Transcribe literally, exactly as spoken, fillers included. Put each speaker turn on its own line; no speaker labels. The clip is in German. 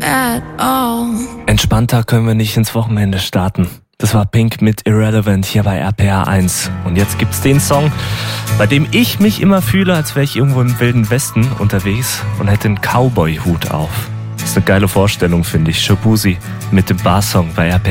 at all.
Entspannter können wir nicht ins Wochenende starten. Das war Pink mit Irrelevant hier bei R P R eins. Und jetzt gibt's den Song, bei dem ich mich immer fühle, als wäre ich irgendwo im Wilden Westen unterwegs und hätte einen Cowboy-Hut auf. Das ist eine geile Vorstellung, finde ich. Shaboozey mit dem Barsong bei R P R.